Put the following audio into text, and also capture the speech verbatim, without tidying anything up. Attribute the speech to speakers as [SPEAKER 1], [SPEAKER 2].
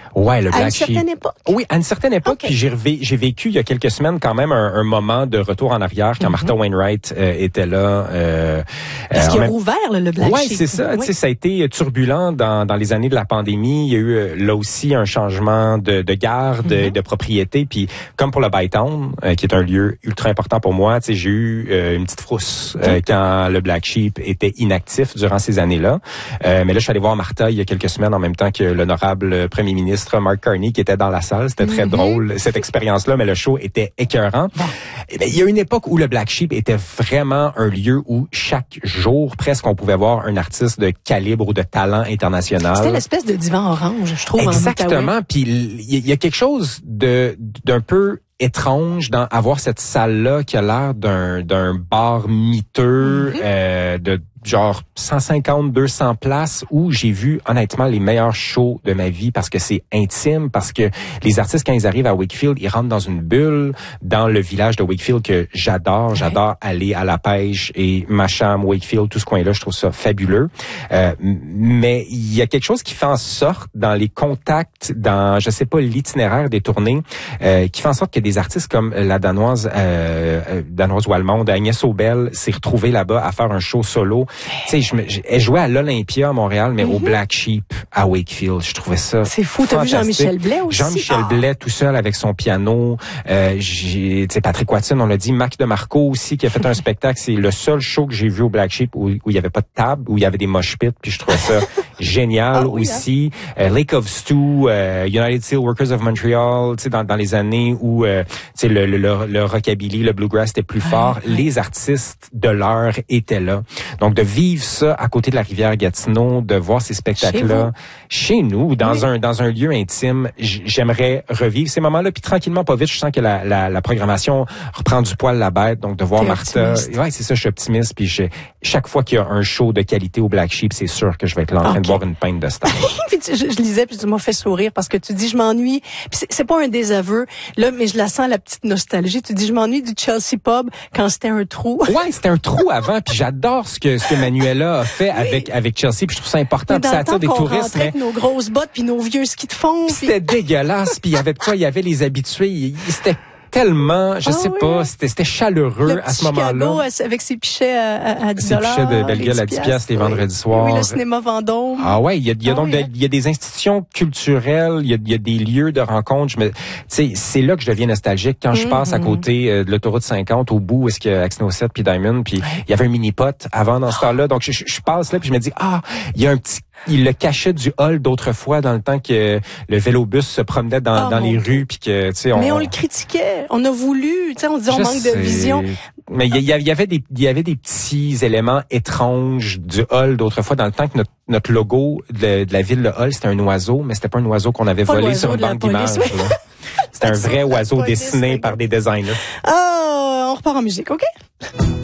[SPEAKER 1] Ouais, le Black
[SPEAKER 2] À une
[SPEAKER 1] Sheep.
[SPEAKER 2] certaine époque?
[SPEAKER 1] Oui, à une certaine époque.
[SPEAKER 2] Okay.
[SPEAKER 1] Puis j'ai, revé, j'ai vécu il y a quelques semaines quand même un, un moment de retour en arrière quand mm-hmm. Martha Wainwright euh, était là. Euh,
[SPEAKER 2] Parce
[SPEAKER 1] euh,
[SPEAKER 2] qu'il a
[SPEAKER 1] même...
[SPEAKER 2] rouvert là, le Black
[SPEAKER 1] ouais,
[SPEAKER 2] Sheep.
[SPEAKER 1] Ouais, c'est ça.
[SPEAKER 2] Oui.
[SPEAKER 1] Tu sais, ça a été turbulent dans, dans les années de la pandémie. Il y a eu euh, là aussi un changement de, de garde, mm-hmm. de propriété. Puis comme pour le Bytown, euh, qui est un lieu ultra important pour moi, tu sais, j'ai eu euh, une petite frousse euh, mm-hmm. quand le Black Sheep était inactif durant ces années-là. Euh, mais là, je suis allé voir Martha il y a quelques semaines en même temps que l'honorable premier ministre Mark Carney qui était dans la salle. C'était très mm-hmm. drôle, cette expérience-là, mais le show était écœurant. Bon. Il y a une époque où le Black Sheep était vraiment un lieu où chaque jour, presque, on pouvait voir un artiste de calibre ou de talent international.
[SPEAKER 2] C'était l'espèce de divan orange, je trouve.
[SPEAKER 1] Exactement. Puis il y a quelque chose de d'un peu étrange dans avoir cette salle-là qui a l'air d'un d'un bar miteux, mm-hmm. euh, de genre cent cinquante, deux cents places où j'ai vu honnêtement les meilleurs shows de ma vie parce que c'est intime, parce que les artistes quand ils arrivent à Wakefield, ils rentrent dans une bulle dans le village de Wakefield que j'adore, ouais. j'adore aller à la pêche et Masham, Wakefield, tout ce coin-là, je trouve ça fabuleux. Euh, mais il y a quelque chose qui fait en sorte dans les contacts, dans je sais pas l'itinéraire des tournées, euh, qui fait en sorte que des artistes comme la danoise euh, danoise ou allemande Agnès Obel s'est retrouvée là-bas à faire un show solo. Tu sais, je me, je, elle jouait à l'Olympia à Montréal, mais mm-hmm. au Black Sheep à Wakefield. Je trouvais ça
[SPEAKER 2] c'est fou. T'as vu Jean-Michel Blais aussi?
[SPEAKER 1] Jean-Michel
[SPEAKER 2] ah.
[SPEAKER 1] Blais tout seul avec son piano. Euh, j'ai, tu sais, Patrick Watson, on l'a dit. Mac DeMarco aussi qui a fait un spectacle. C'est le seul show que j'ai vu au Black Sheep où, où il y avait pas de table, où il y avait des mosh pits. Puis je trouvais ça génial ah, oui, aussi. Hein? Euh, Lake of Stew, euh, United Steelworkers of Montreal. Tu sais, dans, dans les années où euh, tu sais le, le, le, le rockabilly, le bluegrass était plus fort. Ah, les artistes de l'heure étaient là. Donc de vivre ça à côté de la rivière Gatineau, de voir ces spectacles-là chez, chez nous, dans oui. un dans un lieu intime, j'aimerais revivre ces moments-là. Puis tranquillement, pas vite, je sens que la, la, la programmation reprend du poil la bête. Donc de voir T'es Martha, optimiste. ouais, c'est ça, je suis optimiste. Puis je, chaque fois qu'il y a un show de qualité au Black Sheep, c'est sûr que je vais être là en okay. train de boire une pinte de star.
[SPEAKER 2] Puis tu, je, je lisais, puis tu m'as fait sourire parce que tu dis je m'ennuie. Puis c'est, c'est pas un désaveu là, mais je la sens la petite nostalgie. Tu dis je m'ennuie du Chelsea Pub quand c'était un trou.
[SPEAKER 1] Ouais, c'était un trou avant. Puis j'adore ce que ce que Manuela a fait oui. avec avec Chelsea. Puis je trouve ça important. Puis ça attire des touristes.
[SPEAKER 2] Mais avec nos grosses bottes puis nos vieux skis de fond. Puis...
[SPEAKER 1] C'était dégueulasse. Puis il y avait de quoi? Il y avait les habitués. C'était tellement, je ah sais oui. pas, c'était, c'était chaleureux
[SPEAKER 2] le
[SPEAKER 1] à ce moment-là.
[SPEAKER 2] Chicago avec ses pichets à, à dix dollars.
[SPEAKER 1] Ses pichets de Belle-Gueule à dix piastres les oui. vendredis soirs.
[SPEAKER 2] Oui, le cinéma Vendôme.
[SPEAKER 1] Ah ouais, il y a, il y a
[SPEAKER 2] ah
[SPEAKER 1] donc,
[SPEAKER 2] oui.
[SPEAKER 1] il y a des institutions culturelles, il y a, il y a des lieux de rencontre. Je me, tu sais, c'est là que je deviens nostalgique quand je mm-hmm. passe à côté euh, de l'autoroute cinquante au bout où est-ce qu'il y a Axno sept puis Diamond puis ouais. il y avait un mini-pot avant dans ce temps-là. Donc je, je passe là puis je me dis ah, il y a un petit il le cachait du hall d'autrefois dans le temps que le vélobus se promenait dans, oh dans les rues puis que tu sais on
[SPEAKER 2] mais on le critiquait, on a voulu, tu sais on disait on manque sais. de vision.
[SPEAKER 1] Mais il y, y avait des il y avait des petits éléments étranges du hall d'autrefois dans le temps que notre notre logo de, de la ville de Hull c'était un oiseau mais c'était pas un oiseau qu'on avait pas volé sur une banque d'images. Oui. C'était un vrai oiseau dessiné par des designers.
[SPEAKER 2] Ah, on repart en musique, OK?